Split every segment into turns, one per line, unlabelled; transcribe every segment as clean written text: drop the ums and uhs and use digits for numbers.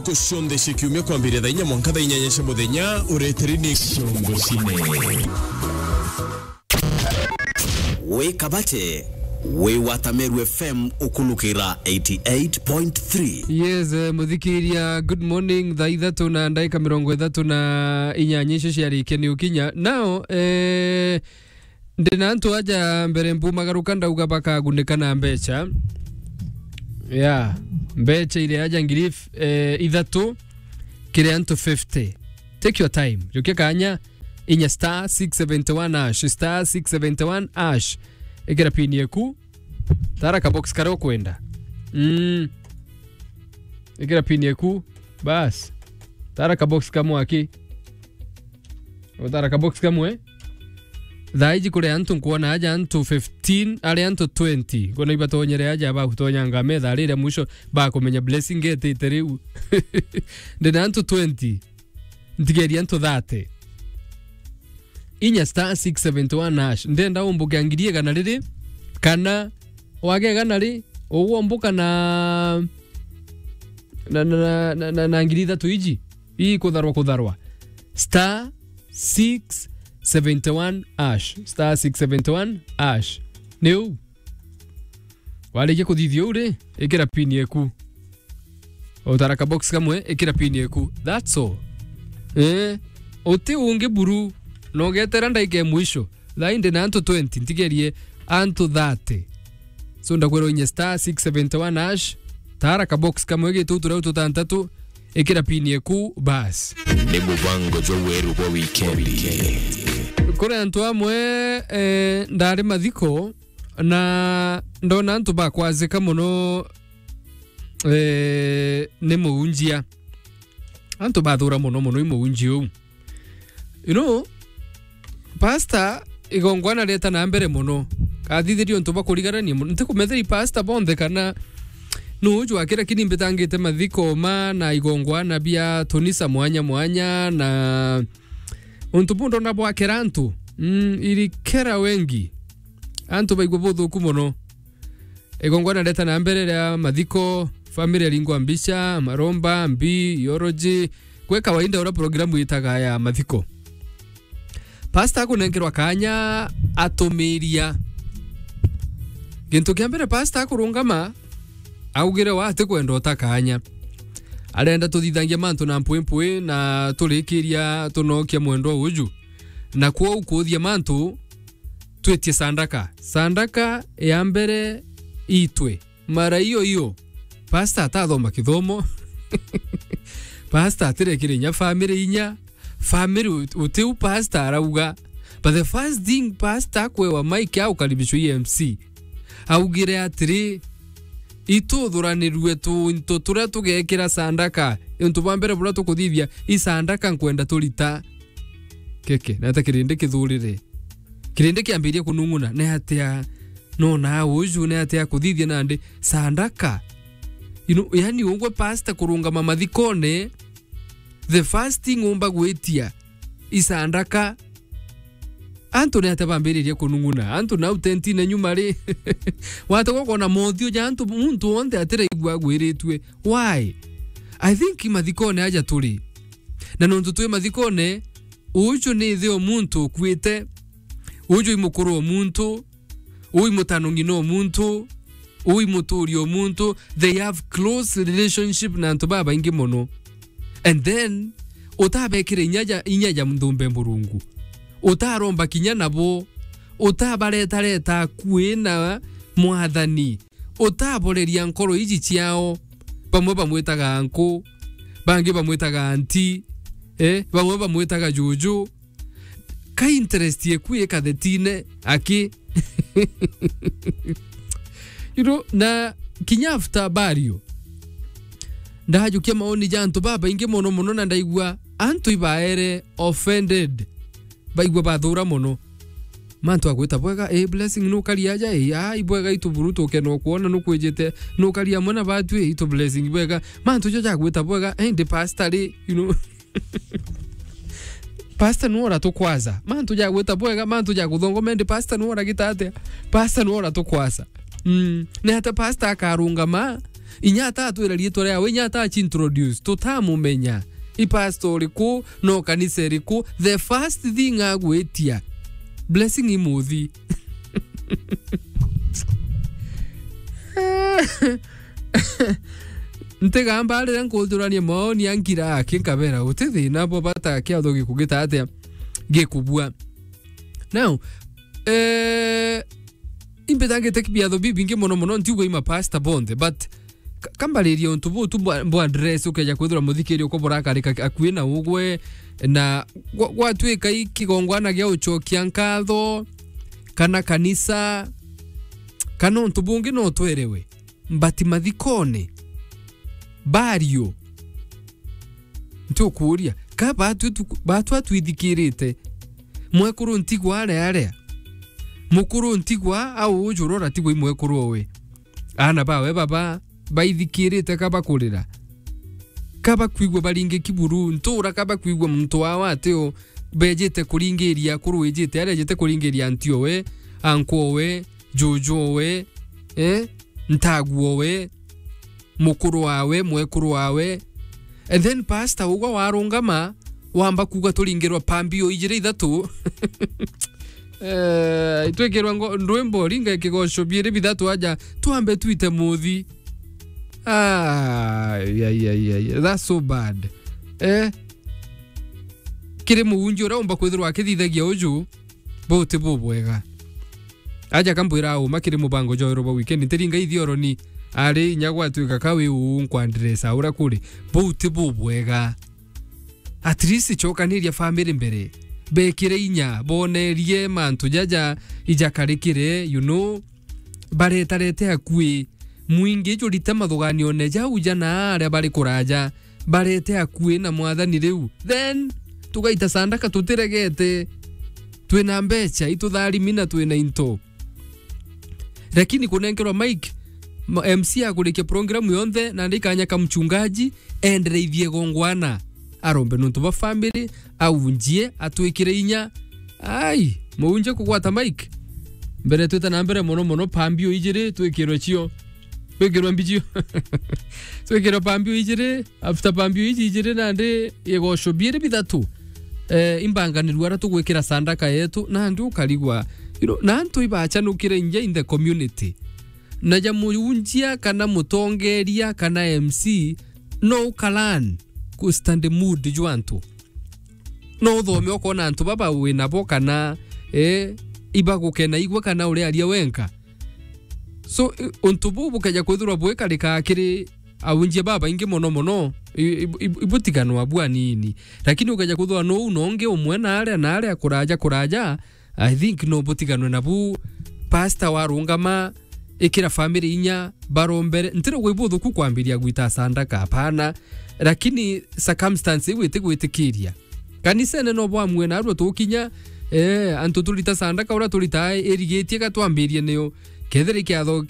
ntuko shonde shekiumia kwa mbire dainya mwankada inyanyesha modenya ureterini shongo sine.
We kabate. We Watameru FM ukulukira 88.3.
Yes, muthikiria good morning thaa ithatu na ndaika 30 na inyanyesha ciarike ni ukinya. Now ndina antu aja mbere mbumagaruka ndauga bakaguneka na mbecha. Yeah, mbecha ile aja ngiri ithatu kire antu 50. Take your time. Yukia kanya inya star 671 hash star 671 hash. Ekera pini yeku tara ka box karo kwenda ekera pini yeku bas tara ka box kamo aki o tara ka box kamo dhaiji kule antu kuona aja antu 15 ale antu 20 kona ibatonyere aja ba kutonyanga metha alire mwisho ba kumenya blessing gate iteriu ndena antu 20 ndigeri antu 30 inya star 671 hash ndenda umbuke ngirie kana riri kana wage kana ri uwo mbuka na ngiri thatu iji ii kutharwa star 671 hash star 671 hash neu walije kuthithio uri ikira pin yeku utaraka box kamwe ikira pin yeku that's all uti unge buru no getera ndaike mwisho lainde na antu 20 ntigerie antu 30 so ndakwero inye star 671 hash tara ka box kamwe gitu turautu tantatu ekira pini yeku bas
ni mubango jo weru kwa weekend
kore antu amwe ndari mathiko na ndona antu bakwazika muno ne muunjia antu bathura muno imuunjio you know pasta igongwana leta na mbere muno kathithirio ntuba kurigarania muno ntikumetheri pasta bonde kana nuju akira kini mbetangite mathiko ma na igongwana bia tunisa mwanya na untubundo na bwa kerantu iri kera wengi antu baigwa bothu kumuno igongwana leta na mbere ya mathiko family lingwa mbisha maromba mbi yoroji kwe kawaida ora programu itaga ya mathiko pasta kunengerwa kanya atumiria gintu kiambere pasta kurungama augire wate kwenda utakanya arenda tuthithangia mantu na mpwempwe na tulikiria tunokia mwendo uju na kwa ukuthia mantu twetie sandaka ya mbere itwe mara hiyo pasta atathoma kithomo pasta atirekire nya family utiu pasta arauga but the first thing pasta kwewa mike au karibisho EMC augire atiri ituthuranirwe tu tura tugekira sandaka into bambere bura tukuthithia isandaka nkwenda tulita keke nata kirinde kithurire kirinde kiambirie kununguna ne atia no na uju ne atia kuthithia nande sandaka yani ungwe pasta kurunga mamathikone the first thing umba gwetia isandaka antu ne atabambiririe kununguna antu na utenti na nyumari watu gukona mothio ja antu muntu onde atire igwa gwiritwe why I think mathikone aja turi na nontu twe mathikone uju ni thio muntu kwite uju imukuru muntu uyu mutanungi no muntu uyu muturi muntu they have close relationship na antu baba ingi mono and then utabekire inyaja mndumbe mburungu utaromba kinya nabo utabareta kwina mwathani utaboreria nkoro iji ciao bamwe bamwetaga anko bangi bamwetaga anti bamwe bamwetaga juju ka interest yekuye kadetine aki you know na kinya after bario ndahajukia maoni jantu baba inge mono na ndaigwa antu ibaere offended baigwa bathura mono mantu agwita bwega blessing no karia aja ibwega ituburuto keno kuona no kwijete no karia mona batu itu blessing bwega mantu jo jagwita bwega the pastor you know pastor no ora tukwaza mantu jagwita bwega mantu jaguthongoma pastor no ora gitate pastor no ora tukwaza ne hata pastor akarungama inyata twira rietwa ria we inyata introduce tutamumenya i pastor riku no kanisa riku the first thing agwetia blessing imuthi ntega mbale nkuldurania maoni ankira akinkabera utithina bo bata kiatho gikugita atia gikubua now impetange tekbiatho bibingi mono ntiugo ima pastor bonde but kambaliria untubu bo address ukeja kwithura muthikiri uko borakarika akwina ugwe na gwatwika ikigongwana gya uchokia nkatho kana kanisa kana untubungi no twerewe mbati mathikone bario ntukuria ka batu atwithikirite mwekuru ntigwa area mukuru ntigwa au ujurora tigwa mwekuru we ana bawe baba baithikirite kaba kurira kaba kwigwa baringe kiburu ntura kaba kwigwa muntu wawe ateo bejete kuringeria kuruejete arejete kuringeria antio we anko we jojo we ntaguo we mukuru wawe mwekuru wawe and then pastor ugwa warungama wamba kuga turingerwa pambio ijire ithatu itwekerwa ndwembo ringa kigosho bire bithatu aja tuambe twite muthi that's so bad kire muunjo raumba kwithirwa akithithagia uju bote bobwega aja kambwira u makire mubango joiro ba weekend ntiringa ithioro ni ari nyagwa twika kawe unkwandresa ura kuri bote bobwega at least chokaniria family mbere bekire inya bonerie mantu jaja ijakarikire you know baretarete akui muingi jurite mathuganio ne jau jana aria bari kuraja barete akui na mwathani riu then tugaita sandaka tutiregete twina mbecha itutharimina twina into lakini kunengerwa Mike MC agurike program yonthe na ndikanya kamchungaji endereithie gongwana arombe nuntu ba family aunjie atwikire inya ai muunje kugwata Mike mbere twita na mbere mono pambio ijire twikirwe cio twikirwe mbicio twikirwe pambio ijire after pambio ijire na ndi yegosho bire bithatu imbanganirwa ara tugwikira sandaka yetu na ndu karigwa na ntu ibachanukire nje in the community na jamuunjia kana mutongeria kana MC no kalan ku stand mood jwantu no thome okona antu baba wina bo kana iba gukena igwa kana uri aria wenka so untubu bukaja kwithura bweka likakiri aunjia baba ingi mono ibutigano abua nini lakini ukaja kwithura no unonge umwe na aria kuraja I think no butigano nabu pastor warungama ikira family inya barombere ntiro gwibuthu ku kwambiria gwita sandaka hapana lakini circumstance gwitikiria kanisa no bwamwe na ro tukinya antu tulita sandaka ura tulita erigetie gatwambirie neyo ketheri kiatho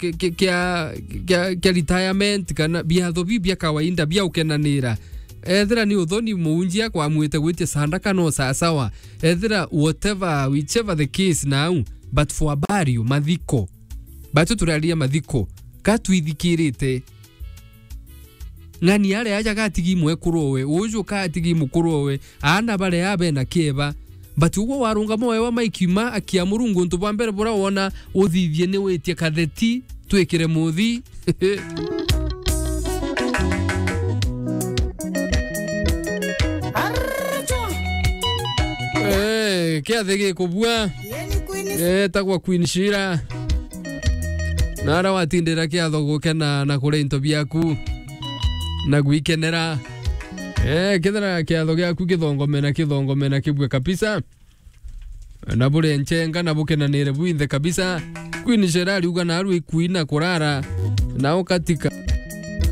kia retirement kana biatho bibia kawaida bia ukenanira ethira ni uthoni muunjia kwa mwite gwitie sandaka no sawa ethira whichever the case now but for burial mathiko batu turalia mathiko katwithikirite ngani ale aja gatigi mwekurowe uju katigi mukurowe ana bare abe na kieba but ugo warunga moyo wa maikima akia murungu ntu bambere bora wona uthithie ni wetie katheti twikire muthi kia thege kubua tagwa Queen Shira nara watindira kia thogukena na kure into biaku na gwikenera kithera kia thogiaku kithongomena kibwe kabisa na bure nchenga na bukenanire buinthe kabisa Queen Shira riuga na aru ikuina kurara na ukatika